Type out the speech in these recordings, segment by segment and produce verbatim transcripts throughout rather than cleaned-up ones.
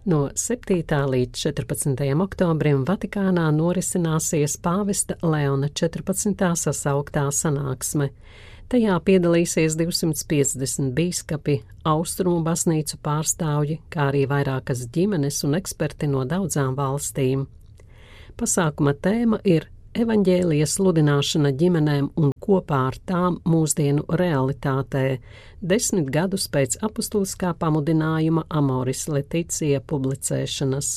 No septītā līdz četrpadsmitajam oktobrim Vatikānā norisināsies pāvesta Leona četrpadsmitā sasauktā sanāksme. Tajā piedalīsies divsimt piecdesmit bīskapi, austrumu baznīcu pārstāvji, kā arī vairākas ģimenes un eksperti no daudzām valstīm. Pasākuma tēma ir evaņģēlija sludināšana ģimenēm un kopā ar tām mūsdienu realitātē, desmit gadus pēc apustuliskā pamudinājuma Amoris Laetitia publicēšanas.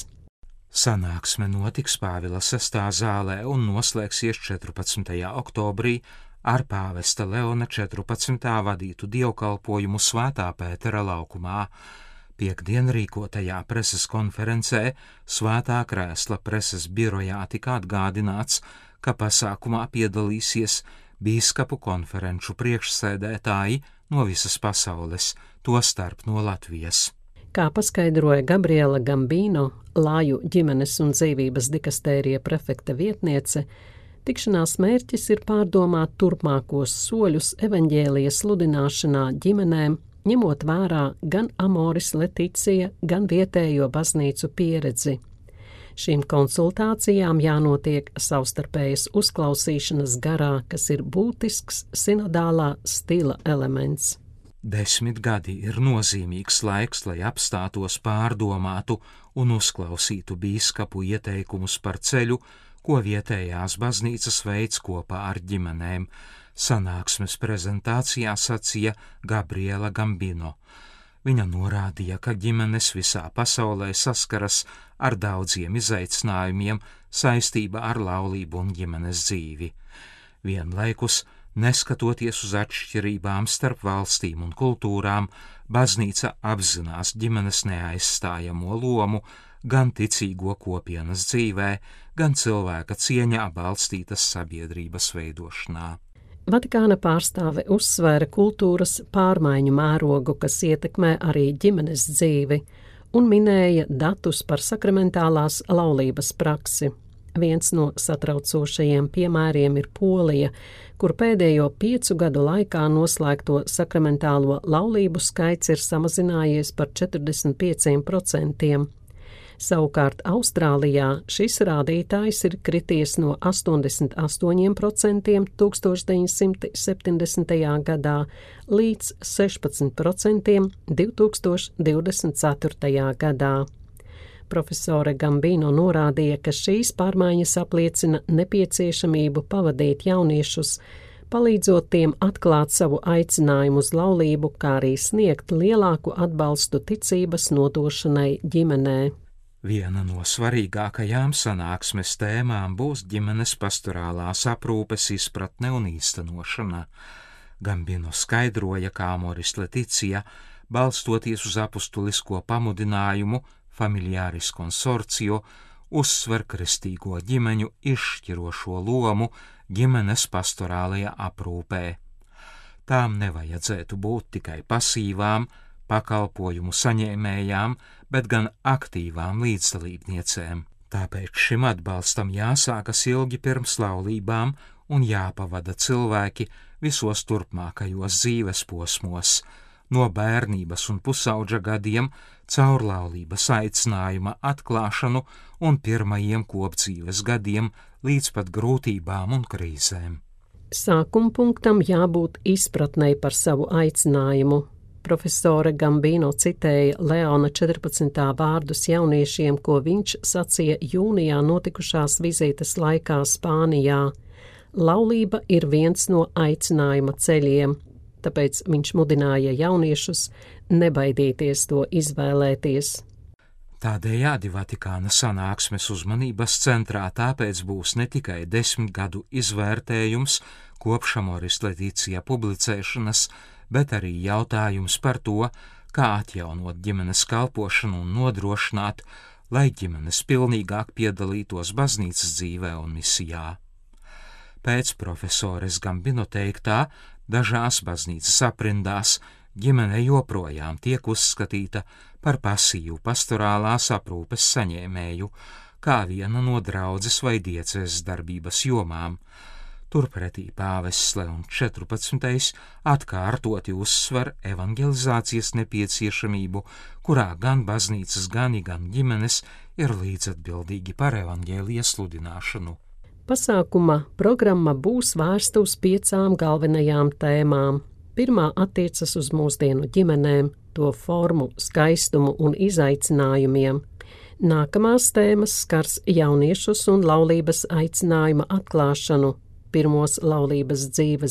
Sanāksme notiks Pāvila sestā zālē un noslēgsies četrpadsmitajā oktobrī ar pāvesta Leona četrpadsmitā vadītu dievkalpojumu Svētā Pētera laukumā. Piektdien rīkotajā preses konferencē Svētā Krēsla preses birojā tika atgādināts, ka pasākumā piedalīsies bīskapu konferenču priekšsēdētāji no visas pasaules, tostarp no Latvijas. Kā paskaidroja Gabriela Gambino, Lāju ģimenes un dzīvības dikastērija prefekta vietniece, tikšanās mērķis ir pārdomāt turpmākos soļus evaņģēlija sludināšanā ģimenēm, ņemot vērā gan Amoris Laetitia, gan vietējo baznīcu pieredzi. Šīm konsultācijām jānotiek savstarpējas uzklausīšanas garā, kas ir būtisks sinodālā stila elements. Desmit gadi ir nozīmīgs laiks, lai apstātos, pārdomātu un uzklausītu bīskapu ieteikumus par ceļu, ko vietējās baznīcas veids kopā ar ģimenēm. Sanāksmes prezentācijā sacīja Gabriela Gambino. Viņa norādīja, ka ģimenes visā pasaulē saskaras ar daudziem izaicinājumiem saistībā ar laulību un ģimenes dzīvi. Vienlaikus, neskatoties uz atšķirībām starp valstīm un kultūrām, baznīca apzinās ģimenes neaizstājamo lomu gan ticīgo kopienas dzīvē, gan cilvēka cieņā balstītas sabiedrības veidošanā. Vatikāna pārstāve uzsvēra kultūras pārmaiņu mērogu, kas ietekmē arī ģimenes dzīvi, un minēja datus par sakramentālās laulības praksi. Viens no satraucošajiem piemēriem ir Polija, kur pēdējo piecu gadu laikā noslēgto sakramentālo laulību skaits ir samazinājies par četrdesmit pieciem procentiem. Savukārt Austrālijā šis rādītājs ir krities no astoņdesmit astoņiem procentiem tuksstoš deviņsimt septiņdesmitajā gadā līdz sešpadsmit procentiem divi tūkstoši divdesmit ceturtajā gadā. Profesore Gambino norādīja, ka šīs pārmaiņas apliecina nepieciešamību pavadīt jauniešus, palīdzot tiem atklāt savu aicinājumu uz laulību, kā arī sniegt lielāku atbalstu ticības nodošanai ģimenē. Viena no svarīgākajām sanāksmes tēmām būs ģimenes pastorālās aprūpes izpratne un īstenošana. Gambino skaidroja, kā Amoris Laetitia, balstoties uz apustulisko pamudinājumu Familiaris Consortio, uzsver kristīgo ģimeņu izšķirošo lomu ģimenes pastorālajā aprūpē. Tām nevajadzētu būt tikai pasīvām, pakalpojumu saņēmējām, bet gan aktīvām līdzdalībniecēm. Tāpēc šim atbalstam jāsākas ilgi pirms laulībām un jāpavada cilvēki visos turpmākajos dzīves posmos, no bērnības un pusauģa gadiem caur laulības aicinājuma atklāšanu un pirmajiem kopdzīves gadiem līdz pat grūtībām un krīzēm. Sākuma punktam jābūt izpratnei par savu aicinājumu. Profesore Gambino citēja Leona četrpadsmitā vārdus jauniešiem, ko viņš sacīja jūnijā notikušās vizītes laikā Spānijā. Laulība ir viens no aicinājuma ceļiem, tāpēc viņš mudināja jauniešus nebaidīties to izvēlēties. Tādējādi Vatikāna sanāksmes uzmanības centrā tāpēc būs ne tikai desmit gadu izvērtējums kopš Amoris Laetitia publicēšanas, bet arī jautājums par to, kā atjaunot ģimenes kalpošanu un nodrošināt, lai ģimenes pilnīgāk piedalītos baznīcas dzīvē un misijā. Pēc profesores Gambino teiktā, dažās baznīcas aprindās ģimene joprojām tiek uzskatīta par pasīvu pastorālās aprūpes saņēmēju, kā viena no draudzes vai diecēzes darbības jomām. Turpretī pāvests Leons četrpadsmitais atkārtoti uzsver evangelizācijas nepieciešamību, kurā gan baznīcas, gan, gan ģimenes ir līdzatbildīgi par evaņģēlija sludināšanu. Pasākuma programma būs vērsta uz piecām galvenajām tēmām. Pirmā attiecas uz mūsdienu ģimenēm, to formu, skaistumu un izaicinājumiem. Nākamās tēmas skars jauniešus un laulības aicinājuma atklāšanu, pirmos laulības dzīves